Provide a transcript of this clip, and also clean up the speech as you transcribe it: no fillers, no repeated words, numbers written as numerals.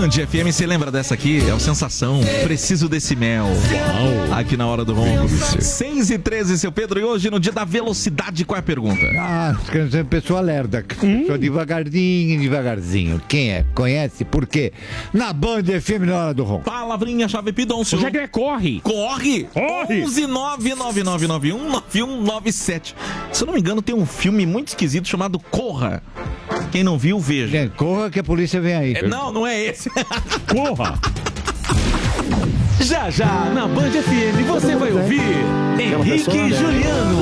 Band FM, você lembra dessa aqui? É o Sensação, Preciso desse Mel. Uau. Aqui na Hora do Ronco. 6h13, seu Pedro, e hoje no dia da velocidade, qual é a pergunta? Pessoa lerda. Pessoa devagarzinho. Quem é? Conhece? Por quê? Na Band FM na Hora do Ronco. Palavrinha chave Pidoncio. Hoje é corre. Corre! 11999919197. Se eu não me engano, tem um filme muito esquisito chamado Corra. Quem não viu, veja. Corra que a polícia vem aí. Não é esse. Corra! Já, na Band FM, você vai ouvir Henrique e Juliano.